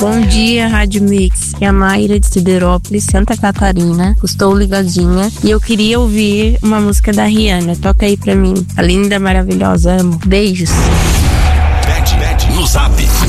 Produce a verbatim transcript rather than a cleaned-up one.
Bom dia, Rádio Mix. É a Mayra de Siderópolis, Santa Catarina. Estou ligadinha e eu queria ouvir uma música da Rihanna. Toca aí pra mim. A linda, maravilhosa, amo. Beijos. Pede, pede no zap.